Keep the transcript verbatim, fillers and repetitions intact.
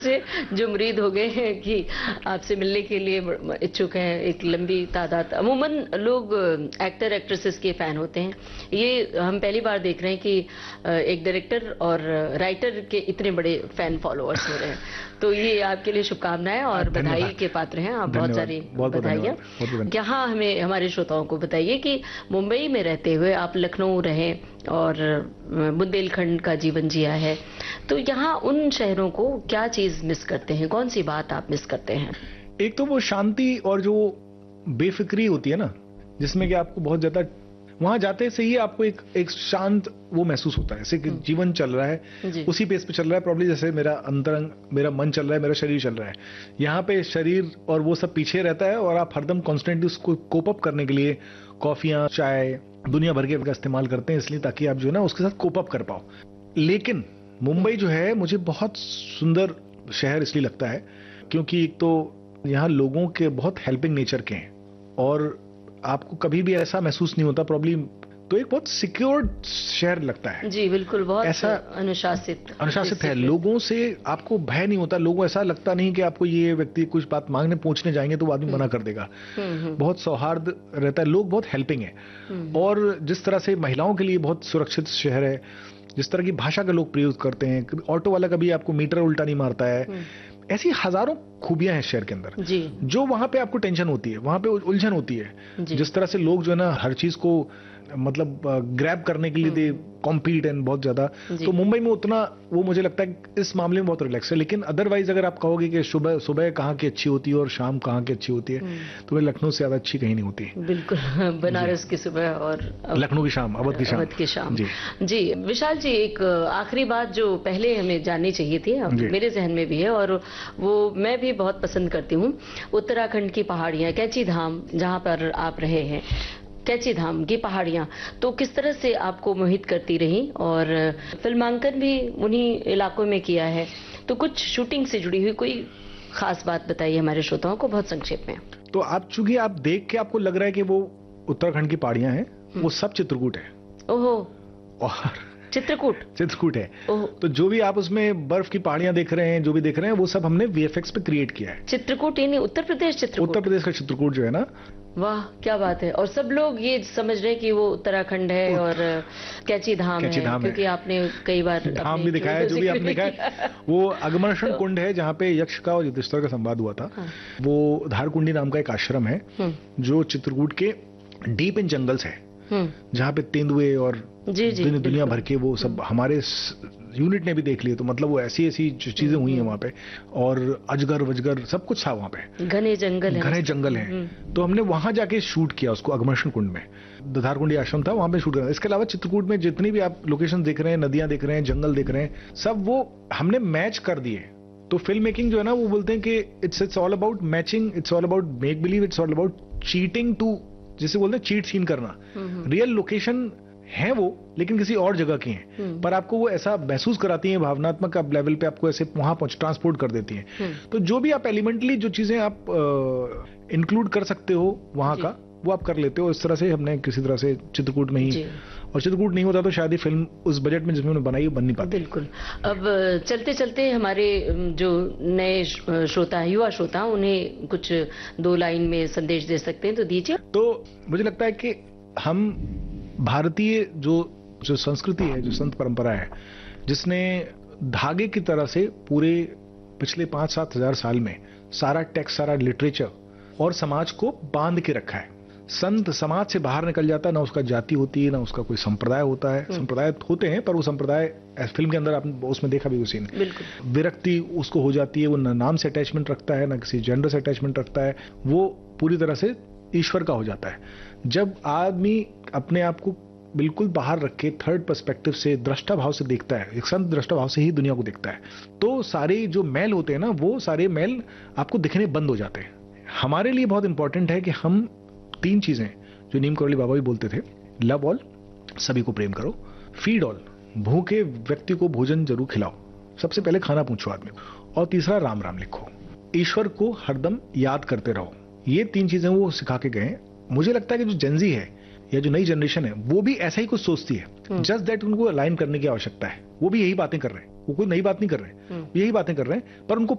से जो मुरीद हो गए हैं कि आपसे मिलने के लिए इच्छुक हैं, एक लंबी तादाद। अमूमन लोग एक्टर एक्ट्रेसेस के फैन होते हैं, ये हम पहली बार देख रहे हैं कि एक डायरेक्टर और राइटर के इतने बड़े फैन फॉलोअर्स हो रहे हैं, तो ये आपके लिए शुभकामनाएं और बधाई के पात्र हैं आप। बहुत सारी बधाइयाँ। यहाँ हमें हमारे श्रोताओं को बताइए कि मुंबई में रहते हुए आप लखनऊ रहे और बुंदेलखंड का जीवन जिया है, तो यहाँ उन शहरों को क्या चीज मिस करते हैं, कौन सी बात आप मिस करते हैं? एक तो वो शांति और जो बेफिक्री होती है ना, जिसमें कि आपको बहुत ज्यादा वहां जाते से ही आपको एक एक शांत वो महसूस होता है, जैसे कि जीवन चल रहा है उसी पेस पे चल रहा है, प्रॉब्ली जैसे मेरा अंतरंग, मेरा मन चल रहा है, मेरा शरीर चल रहा है। यहाँ पे शरीर और वो सब पीछे रहता है और आप हरदम कॉन्स्टेंटली उसको कोप अप करने के लिए कॉफियां, चाय, दुनिया भर के का इस्तेमाल करते हैं, इसलिए ताकि आप जो है ना उसके साथ कोप अप कर पाओ। लेकिन मुंबई जो है मुझे बहुत सुंदर शहर इसलिए लगता है क्योंकि एक तो यहाँ लोगों के बहुत हेल्पिंग नेचर के हैं और आपको कभी भी ऐसा महसूस नहीं होता प्रॉब्लम, तो एक बहुत सिक्योर्ड शहर लगता है। जी बिल्कुल, बहुत ऐसा अनुशासित अनुशासित है, लोगों से आपको भय नहीं होता, लोगों ऐसा लगता नहीं कि आपको ये व्यक्ति कुछ बात मांगने पूछने जाएंगे तो वो आदमी मना कर देगा। बहुत सौहार्द रहता है, लोग बहुत हेल्पिंग है और जिस तरह से महिलाओं के लिए बहुत सुरक्षित शहर है, जिस तरह की भाषा का लोग प्रयोग करते हैं, ऑटो वाला कभी आपको मीटर उल्टा नहीं मारता है, ऐसी हजारों खूबियां हैं शहर के अंदर जी। जो वहां पे आपको टेंशन होती है, वहां पे उलझन होती है, जिस तरह से लोग जो है ना हर चीज को मतलब ग्रैब करने के लिए दे कॉम्पीट एंड बहुत ज्यादा, तो मुंबई में उतना वो मुझे लगता है इस मामले में बहुत रिलैक्स है। लेकिन अदरवाइज अगर आप कहोगे कि सुबह सुबह कहाँ की अच्छी होती है और शाम कहाँ की अच्छी होती है, तो वे लखनऊ से ज्यादा अच्छी कहीं नहीं होती। बिल्कुल, बनारस की सुबह और लखनऊ की शाम, अवध की शाम, अवध की शाम। जी जी विशाल जी, एक आखिरी बात जो पहले हमें जाननी चाहिए थी, मेरे जहन में भी है और वो मैं भी बहुत पसंद करती हूँ, उत्तराखंड की पहाड़ियाँ, कैची धाम जहाँ पर आप रहे हैं, कैची धाम की पहाड़ियां तो किस तरह से आपको मोहित करती रही और फिल्मांकन भी उन्हीं इलाकों में किया है, तो कुछ शूटिंग से जुड़ी हुई कोई खास बात बताइए हमारे श्रोताओं को बहुत संक्षेप में। तो आप चूंकि आप देख के आपको लग रहा है कि वो उत्तराखंड की पहाड़ियां हैं, वो सब चित्रकूट है। ओहो, और चित्रकूट चित्रकूट है। तो जो भी आप उसमें बर्फ की पहाड़ियां देख रहे हैं, जो भी देख रहे हैं, वो सब हमने वीएफएक्स पे क्रिएट किया है। चित्रकूट यानी उत्तर प्रदेश चित्रकूट? उत्तर प्रदेश का चित्रकूट जो है ना, वाह क्या बात है। और सब लोग ये समझ रहे हैं कि वो उत्तराखंड है और कैची धाम कैची है, धाम क्योंकि है। आपने कई बार धाम भी दिखाया है, जो भी आपने देखा है। वो अगमर्षण कुंड है जहाँ पे यक्ष का और युधिष्ठिर का संवाद हुआ था। हाँ। वो धारकुंडी नाम का एक आश्रम है जो चित्रकूट के डीप इन जंगल्स है, जहाँ पे तेंदुए और जी जी दुनिया भर के वो सब हमारे यूनिट ने भी देख लिए, तो मतलब वो ऐसी ऐसी चीजें हुई हैं वहाँ पे, और अजगर वजगर सब कुछ था वहाँ पे, घने जंगल है, घने जंगल है। तो हमने वहां जाके शूट किया उसको, अगमर्षण कुंड में धारकुंडी आश्रम था, वहां पे शूट किया। इसके अलावा चित्रकूट में जितनी भी आप लोकेशन देख रहे हैं, नदियां देख रहे हैं, जंगल देख रहे हैं, सब वो हमने मैच कर दिए। तो फिल्म मेकिंग जो है ना, वो बोलते हैं कि it's it's all about matching, it's all about make believe, it's all about cheating to, जिसे बोलते हैं चीट सीन करना। रियल लोकेशन है वो, लेकिन किसी और जगह की हैं, पर आपको वो ऐसा महसूस कराती हैं, भावनात्मक लेवल पे आपको ऐसे वहां पहुंच ट्रांसपोर्ट कर देती हैं। तो जो भी आप एलिमेंटली जो चीजें आप इंक्लूड कर सकते हो वहां का, वो आप कर लेते हो। इस तरह से हमने किसी तरह से चित्रकूट में ही, और चित्रकूट नहीं होता तो शायद ये फिल्म उस बजट में जिसमें उन्होंने बनाई बन नहीं पाती। बिल्कुल। अब चलते चलते हमारे जो नए श्रोता है, युवा श्रोता, उन्हें कुछ दो लाइन में संदेश दे सकते हैं तो दीजिए। तो मुझे लगता है कि हम भारतीय जो जो संस्कृति है, जो संत परंपरा है, जिसने धागे की तरह से पूरे पिछले पांच सात हजार साल में सारा टेक्स्ट, सारा लिटरेचर और समाज को बांध के रखा है। संत समाज से बाहर निकल जाता है, ना उसका जाति होती है, ना उसका कोई संप्रदाय होता है। संप्रदाय होते हैं पर वो संप्रदाय फिल्म के अंदर आपने उसमें देखा भी वो सीन, विरक्ति उसको हो जाती है, वो ना नाम से अटैचमेंट रखता है, ना किसी जेंडर से अटैचमेंट रखता है, वो पूरी तरह से ईश्वर का हो जाता है। जब आदमी अपने आप को बिल्कुल बाहर रख के थर्ड पर्सपेक्टिव से, दृष्टा भाव से देखता है, एक संत दृष्टा भाव से ही दुनिया को देखता है, तो सारे जो मैल होते हैं ना, वो सारे मैल आपको दिखने बंद हो जाते हैं। हमारे लिए बहुत इंपॉर्टेंट है कि हम तीन चीजें जो नीम करौली बाबा भी बोलते थे, लव ऑल, सभी को प्रेम करो, फीड ऑल, भूखे व्यक्ति को भोजन जरूर खिलाओ, सबसे पहले खाना पूछो आदमी को, और तीसरा राम राम लिखो, ईश्वर को हरदम याद करते रहो। ये तीन चीजें वो सिखा के गए। मुझे लगता है कि जो जेनजी है या जो नई जनरेशन है, वो भी ऐसा ही कुछ सोचती है, जस्ट दैट उनको अलाइन करने की आवश्यकता है। वो भी यही बातें कर रहे हैं, वो कोई नई बात नहीं कर रहे हैं, यही बातें कर रहे हैं, पर उनको